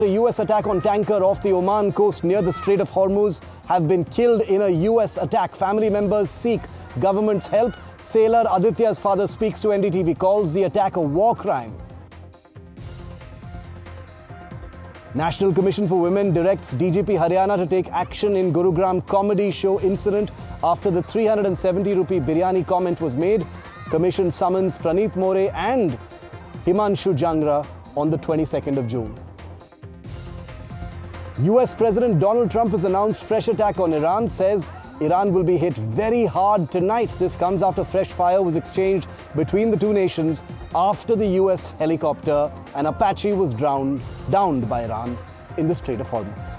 A US attack on tanker off the Oman coast near the Strait of Hormuz have been killed in a US attack. Family members seek government's help. Sailor Aditya's father speaks to NDTV, calls the attack a war crime. National Commission for Women directs DGP Haryana to take action in Gurugram comedy show incident after the 370 rupee biryani comment was made. Commission summons Praneeth More and Himanshu Jangra on the 22nd of June. US President Donald Trump has announced fresh attack on Iran, says Iran will be hit very hard tonight. This comes after fresh fire was exchanged between the two nations after the US helicopter, an Apache, was downed by Iran in the Strait of Hormuz.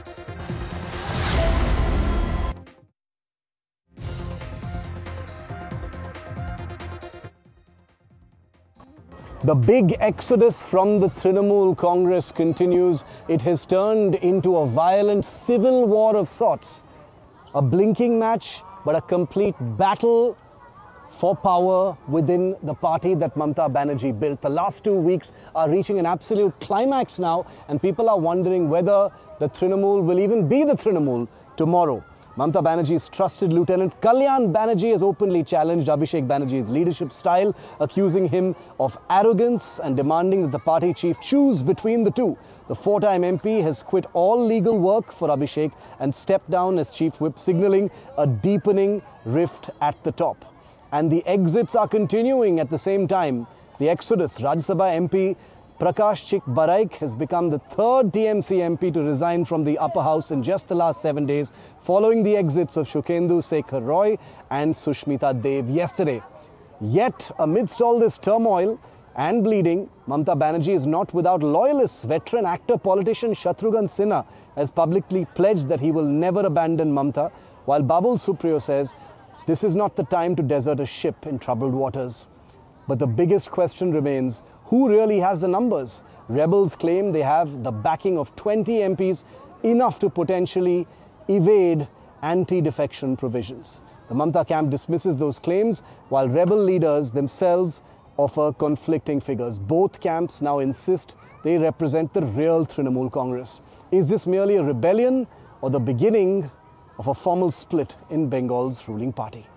The big exodus from the Trinamool Congress continues. It has turned into a violent civil war of sorts. A blinking match, but a complete battle for power within the party that Mamata Banerjee built. The last 2 weeks are reaching an absolute climax now, and people are wondering whether the Trinamool will even be the Trinamool tomorrow. Mamata Banerjee's trusted lieutenant Kalyan Banerjee has openly challenged Abhishek Banerjee's leadership style, accusing him of arrogance and demanding that the party chief choose between the two. The four-time MP has quit all legal work for Abhishek and stepped down as chief whip, signalling a deepening rift at the top. And the exits are continuing at the same time. The exodus. Rajya Sabha MP Prakash Chik Baraik has become the third TMC MP to resign from the upper house in just the last 7 days, following the exits of Shukendu Sekhar Roy and Sushmita Dev yesterday. Yet, amidst all this turmoil and bleeding, Mamata Banerjee is not without loyalists. Veteran actor politician Shatrughan Sinha has publicly pledged that he will never abandon Mamata, while Babul Supriyo says this is not the time to desert a ship in troubled waters. But the biggest question remains, who really has the numbers? Rebels claim they have the backing of 20 MPs, enough to potentially evade anti-defection provisions. The Mamata camp dismisses those claims, while rebel leaders themselves offer conflicting figures. Both camps now insist they represent the real Trinamool Congress. Is this merely a rebellion or the beginning of a formal split in Bengal's ruling party?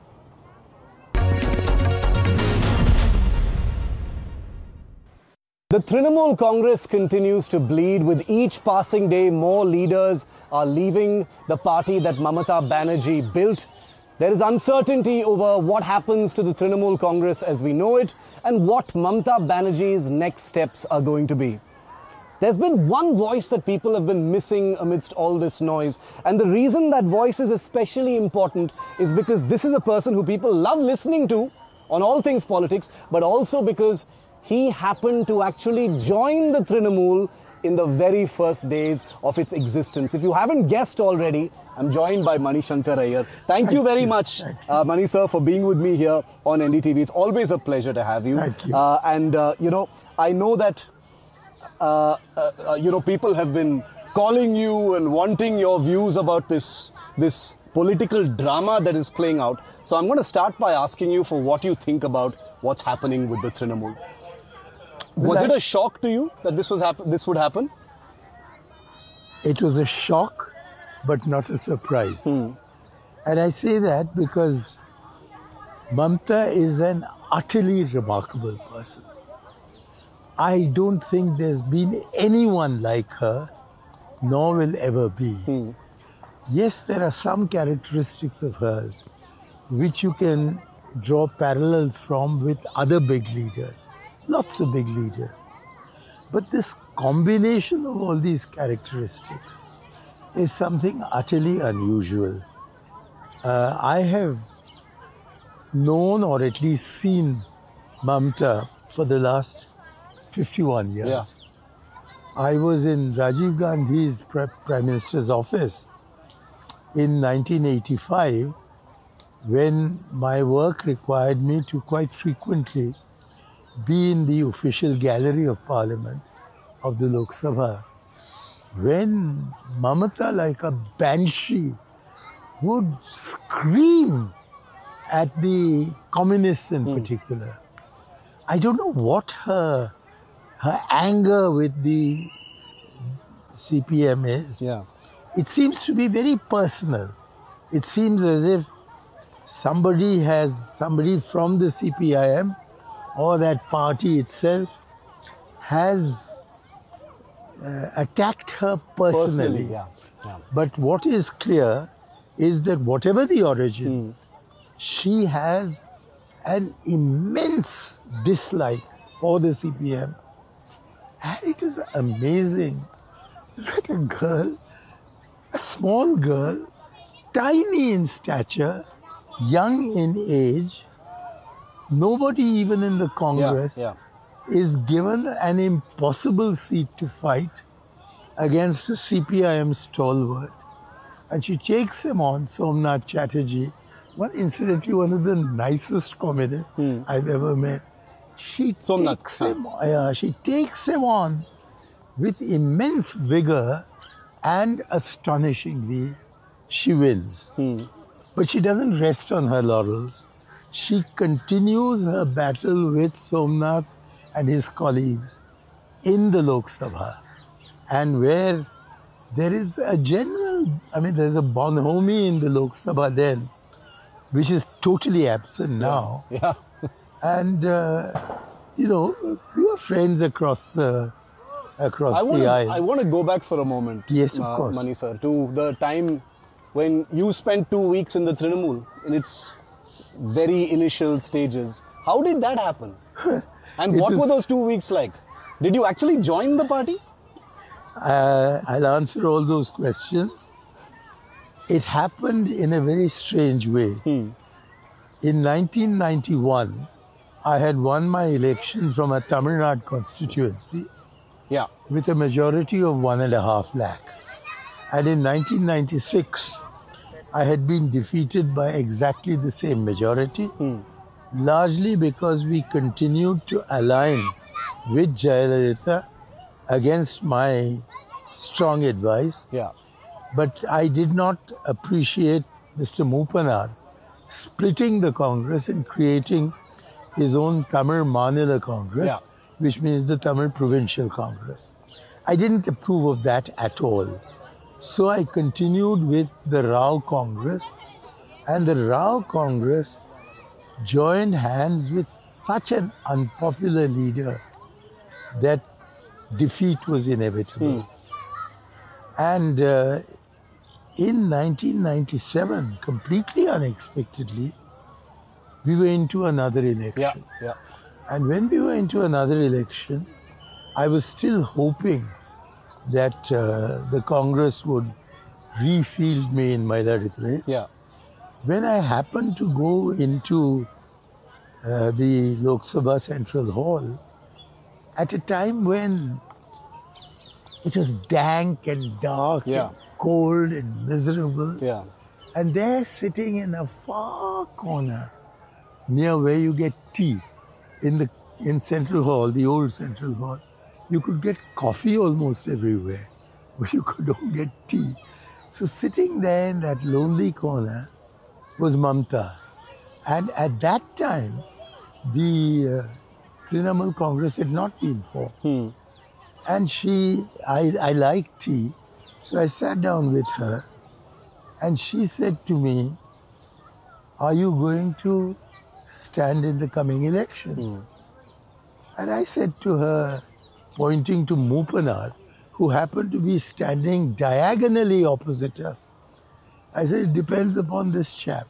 The Trinamool Congress continues to bleed. With each passing day, more leaders are leaving the party that Mamata Banerjee built. There is uncertainty over what happens to the Trinamool Congress as we know it and what Mamata Banerjee's next steps are going to be. There's been one voice that people have been missing amidst all this noise, and the reason that voice is especially important is because this is a person who people love listening to on all things politics, but also because he happened to actually join the Trinamool in the very first days of its existence. If you haven't guessed already, I'm joined by Mani Shankar Iyer. Thank you very much, Mani sir, for being with me here on NDTV. It's always a pleasure to have you. Thank you. You know, I know that, people have been calling you and wanting your views about this political drama that is playing out. So I'm going to start by asking you for what you think about what's happening with the Trinamool. Was it a shock to you that this would happen? It was a shock, but not a surprise. And I say that because Mamata is an utterly remarkable person. I don't think there's been anyone like her, nor will ever be. Yes, there are some characteristics of hers which you can draw parallels from with other big leaders. Lots of big leaders. But this combination of all these characteristics is something utterly unusual. I have known or at least seen Mamata for the last 51 years. Yeah. I was in Rajiv Gandhi's Prime Minister's office in 1985 when my work required me to quite frequently be in the official gallery of Parliament of the Lok Sabha, when Mamata, like a banshee, would scream at the communists in particular. I don't know what her anger with the CPM is, Yeah. it seems to be very personal. It seems as if somebody from the CPIM or that party itself has attacked her personally. Yeah. Yeah. But what is clear is that whatever the origin, she has an immense dislike for the CPM. And it was amazing that a girl, a small girl, tiny in stature, young in age, nobody even in the Congress Yeah. is given an impossible seat to fight against a CPIM stalwart. And she takes him on, Somnath Chatterjee, incidentally one of the nicest communists I've ever met. She takes him on with immense vigor, and astonishingly, she wins. But she doesn't rest on her laurels. She continues her battle with Somnath and his colleagues in the Lok Sabha. And where there is a there's a bonhomie in the Lok Sabha then, which is totally absent now. Yeah. And, we are friends across the aisle. I want to go back for a moment. Yes, of course. Mani sir, to the time when you spent 2 weeks in the Trinamool in its very initial stages. How did that happen? And what were those 2 weeks like? Did you actually join the party? I'll answer all those questions. It happened in a very strange way. In 1991, I had won my election from a Tamil Nadu constituency with a majority of 1.5 lakh. And in 1996, I had been defeated by exactly the same majority, largely because we continued to align with Jayalalitha against my strong advice. Yeah. But I did not appreciate Mr. Moopanar splitting the Congress and creating his own Tamil Manila Congress, which means the Tamil Provincial Congress. I didn't approve of that at all. So I continued with the Rao Congress, and the Rao Congress joined hands with such an unpopular leader that defeat was inevitable. And in 1997, completely unexpectedly, we were into another election. Yeah. And when we were into another election, I was still hoping that the Congress would refield me in Mailaduthurai. Yeah. When I happened to go into the Lok Sabha Central Hall, at a time when it was dank and dark and cold and miserable, and there sitting in a far corner near where you get tea in Central Hall, the old Central Hall, you could get coffee almost everywhere, but you could not get tea. So sitting there in that lonely corner was Mamta. And at that time, the Trinamool Congress had not been formed. And I liked tea, so I sat down with her, and she said to me, "Are you going to stand in the coming elections?" And I said to her, pointing to Moopanar, who happened to be standing diagonally opposite us, I said, "It depends upon this chap,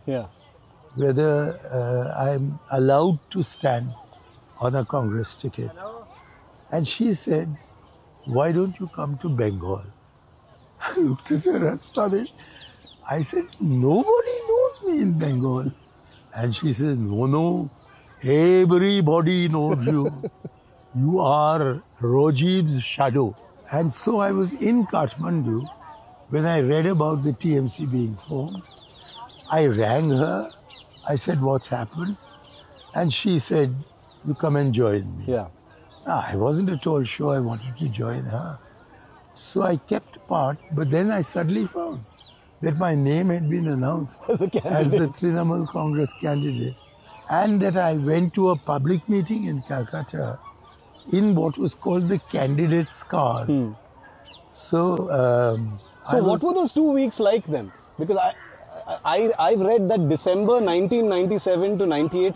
whether I'm allowed to stand on a Congress ticket." And she said, "Why don't you come to Bengal?" I looked at her astonished. I said, "Nobody knows me in Bengal." And she said, No, everybody knows you. You are Rojib's shadow." And so I was in Kathmandu when I read about the TMC being formed. I rang her. I said, "What's happened?" And she said, "You come and join me." Yeah. I wasn't at all sure I wanted to join her. So I kept part, but then I suddenly found that my name had been announced as the Trinamool Congress candidate, and that I went to a public meeting in Calcutta in what was called the candidates' cars. So, So what were those 2 weeks like then? Because I've read that December 1997 to 98